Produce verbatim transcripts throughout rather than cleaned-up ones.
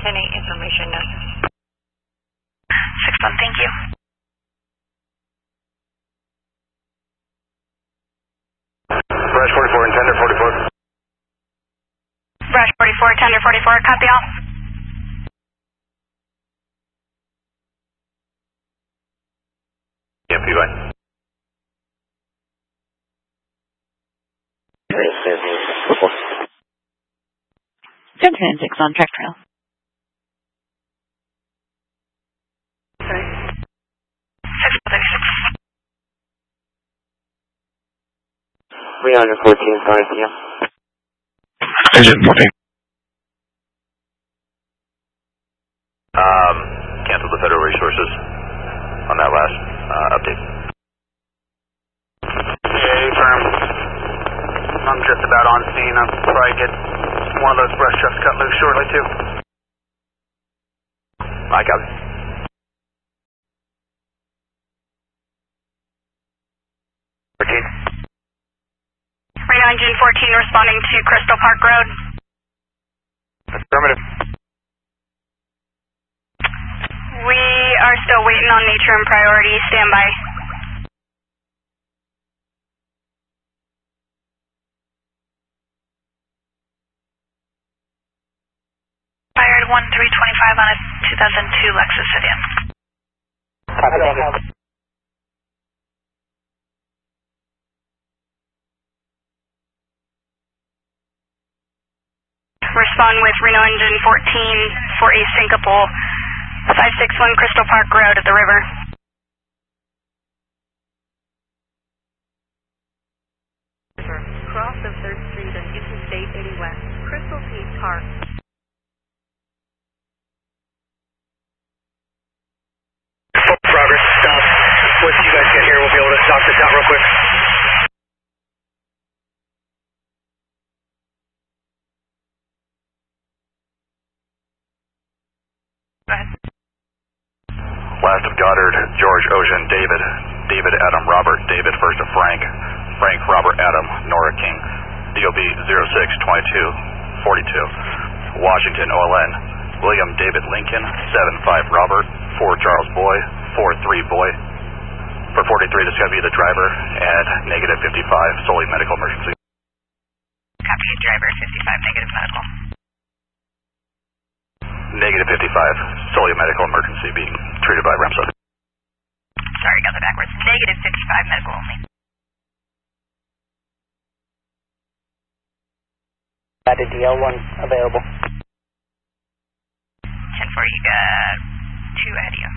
ten eight information necessary. six one, thank you. Brush forty-four and tender forty-four. Brush forty-four, tender forty-four, copy all. Yeah, P Y. ten ten six on track trail. Okay. six thirty-six. three fourteen, sorry, yeah. Engine fourteen. Um, cancel the federal resources on that last uh, update. Okay, firm. I'm just about on scene. I'll probably get one of those brush trucks cut loose shortly, too. My copy. fourteen. Reno Engine fourteen responding to Crystal Park Road. Affirmative. We are still waiting on nature and priority. Stand by. Fired one three twenty-five on a two thousand two Lexus sedan. Copy, thank you. Respond with Reno Engine fourteen for a syncopal five six one Crystal Park Road at the river. Cross of third Street and Interstate eighty West, Crystal Peak Park. Progress, stop. Once you guys get here, we'll be able to talk this out real quick. Last of Goddard, George, Ocean, David, David, Adam, Robert, David, first of Frank, Frank, Robert, Adam, Nora King, D O B zero six twenty-two forty-two, Washington, O L N, William David Lincoln, seven five Robert, four Charles Boy, four three Boy. For forty-three, this is going to be the driver, and negative fifty-five, solely medical emergency. Copy, driver fifty-five, negative medical. Negative fifty-five, solely medical emergency being treated by REMSA. Sorry, got that backwards. Negative fifty-five, medical only. Got a D L one available. ten four, you got two ahead of you.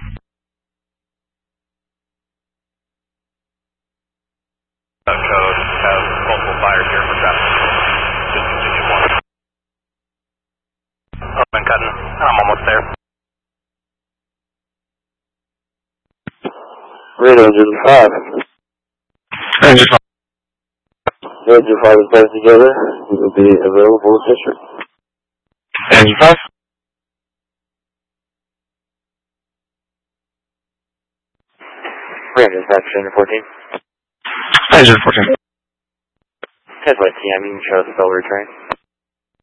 Uh, code have multiple fires here for traffic. Just continue one. Open cutting. I'm almost there. Red Engine five. Engine five. Engine five is back together. It will be available to district. Engine five. Red Engine five, Engine fourteen. Engine fourteen. Headlight T M, you can show us spell return.